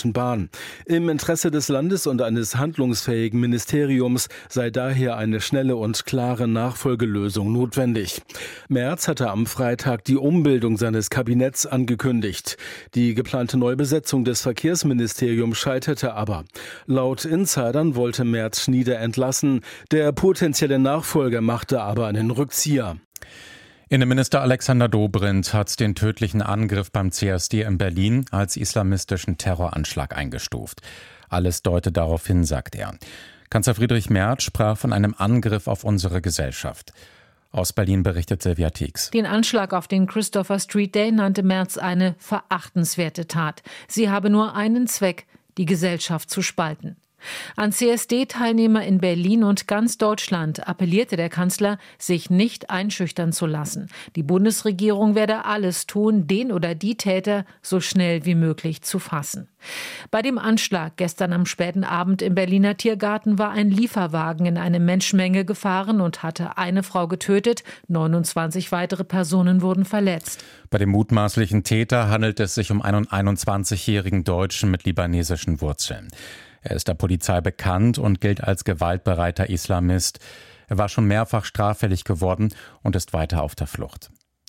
Deutschen Bahn. Im Interesse des Landes und eines handlungsfähigen Ministeriums sei daher eine schnelle und klare Nachfolgelösung notwendig. Merz hatte am Freitag die Umbildung seines Kabinetts angekündigt. Die geplante Neubesetzung des Verkehrsministeriums scheiterte aber. Laut Insidern wollte Merz Schnieder entlassen. Der potenzielle Nachfolger machte aber einen Rückzieher. Innenminister Alexander Dobrindt hat den tödlichen Angriff beim CSD in Berlin als islamistischen Terroranschlag eingestuft. Alles deutet darauf hin, sagt er. Kanzler Friedrich Merz sprach von einem Angriff auf unsere Gesellschaft. Aus Berlin berichtet Silvia Tiegs. Den Anschlag auf den Christopher Street Day nannte Merz eine verachtenswerte Tat. Sie habe nur einen Zweck, die Gesellschaft zu spalten. An CSD-Teilnehmer in Berlin und ganz Deutschland appellierte der Kanzler, sich nicht einschüchtern zu lassen. Die Bundesregierung werde alles tun, den oder die Täter so schnell wie möglich zu fassen. Bei dem Anschlag gestern am späten Abend im Berliner Tiergarten war ein Lieferwagen in eine Menschenmenge gefahren und hatte eine Frau getötet. 29 weitere Personen wurden verletzt. Bei dem mutmaßlichen Täter handelt es sich um einen 21-jährigen Deutschen mit libanesischen Wurzeln. Er ist der Polizei bekannt und gilt als gewaltbereiter Islamist. Er war schon mehrfach straffällig geworden und ist weiter auf der Flucht.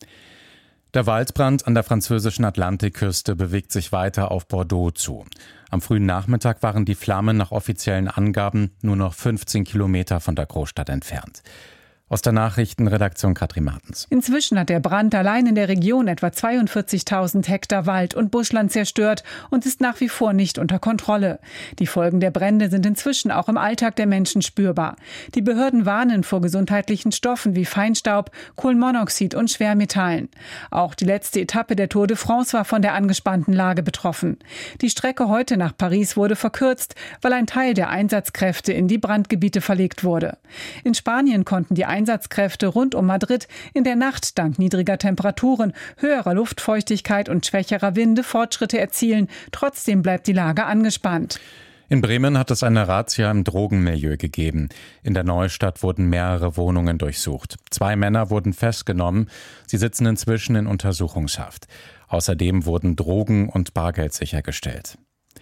Der Waldbrand an der französischen Atlantikküste bewegt sich weiter auf Bordeaux zu. Am frühen Nachmittag waren die Flammen nach offiziellen Angaben nur noch 15 Kilometer von der Großstadt entfernt. Aus der Nachrichtenredaktion Katrin Martens. Inzwischen hat der Brand allein in der Region etwa 42.000 Hektar Wald und Buschland zerstört und ist nach wie vor nicht unter Kontrolle. Die Folgen der Brände sind inzwischen auch im Alltag der Menschen spürbar. Die Behörden warnen vor gesundheitlichen Stoffen wie Feinstaub, Kohlenmonoxid und Schwermetallen. Auch die letzte Etappe der Tour de France war von der angespannten Lage betroffen. Die Strecke heute nach Paris wurde verkürzt, weil ein Teil der Einsatzkräfte in die Brandgebiete verlegt wurde. In Spanien konnten die Einsatzkräfte rund um Madrid in der Nacht dank niedriger Temperaturen, höherer Luftfeuchtigkeit und schwächerer Winde Fortschritte erzielen. Trotzdem bleibt die Lage angespannt. In Bremen hat es eine Razzia im Drogenmilieu gegeben. In der Neustadt wurden mehrere Wohnungen durchsucht. 2 Männer wurden festgenommen. Sie sitzen inzwischen in Untersuchungshaft. Außerdem wurden Drogen und Bargeld sichergestellt.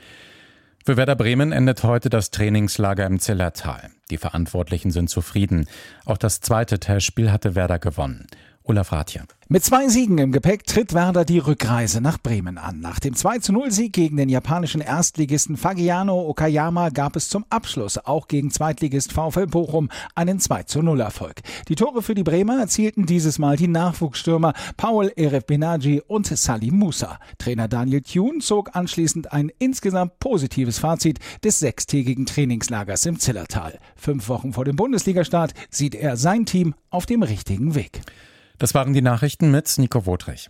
Für Werder Bremen endet heute das Trainingslager im Zillertal. Die Verantwortlichen sind zufrieden. Auch das zweite Testspiel hatte Werder gewonnen. Olaf Rathje. Mit 2 Siegen im Gepäck tritt Werder die Rückreise nach Bremen an. Nach dem 2:0-Sieg gegen den japanischen Erstligisten Fagiano Okayama gab es zum Abschluss auch gegen Zweitligist VfL Bochum einen 2:0-Erfolg. Die Tore für die Bremer erzielten dieses Mal die Nachwuchsstürmer Paul Erefbenaji und Salim Musa. Trainer Daniel Thune zog anschließend ein insgesamt positives Fazit des 6-tägigen Trainingslagers im Zillertal. 5 Wochen vor dem Bundesligastart sieht er sein Team auf dem richtigen Weg. Das waren die Nachrichten mit Nico Wotrich.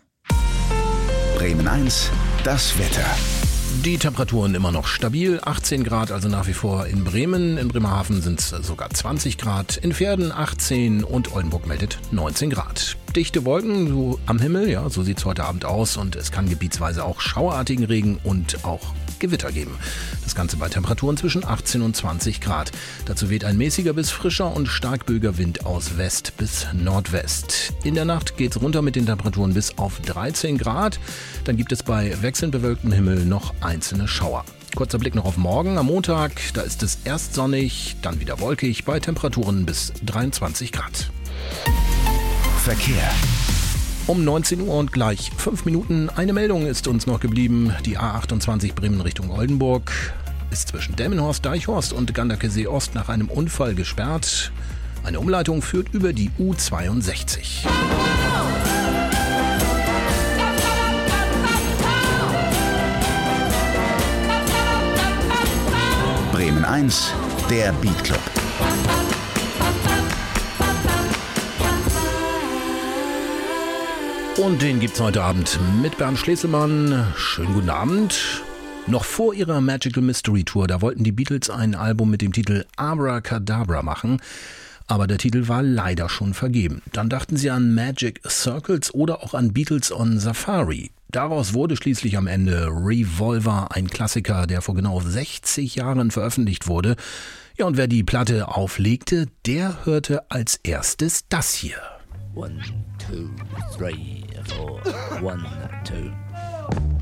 Bremen 1, das Wetter. Die Temperaturen immer noch stabil, 18 Grad, also nach wie vor in Bremen. In Bremerhaven sind es sogar 20 Grad, in Verden 18 und Oldenburg meldet 19 Grad. Dichte Wolken so am Himmel, ja, so sieht es heute Abend aus und es kann gebietsweise auch schauerartigen Regen und auch Gewitter geben. Das Ganze bei Temperaturen zwischen 18 und 20 Grad. Dazu weht ein mäßiger bis frischer und starkböiger Wind aus West bis Nordwest. In der Nacht geht es runter mit den Temperaturen bis auf 13 Grad. Dann gibt es bei wechselnd bewölktem Himmel noch einzelne Schauer. Kurzer Blick noch auf morgen. Am Montag, da ist es erst sonnig, dann wieder wolkig bei Temperaturen bis 23 Grad. Verkehr. Um 19 Uhr und gleich 5 Minuten. Eine Meldung ist uns noch geblieben. Die A28 Bremen Richtung Oldenburg ist zwischen Delmenhorst, Deichhorst und Ganderkesee Ost nach einem Unfall gesperrt. Eine Umleitung führt über die U62. Bremen 1, der Beat Club. Und den gibt's heute Abend mit Bernd Schleselmann. Schönen guten Abend. Noch vor ihrer Magical Mystery Tour, da wollten die Beatles ein Album mit dem Titel Abracadabra machen. Aber der Titel war leider schon vergeben. Dann dachten sie an Magic Circles oder auch an Beatles on Safari. Daraus wurde schließlich am Ende Revolver, ein Klassiker, der vor genau 60 Jahren veröffentlicht wurde. Ja, und wer die Platte auflegte, der hörte als erstes das hier. 1, 2, 3, 4, 1, 2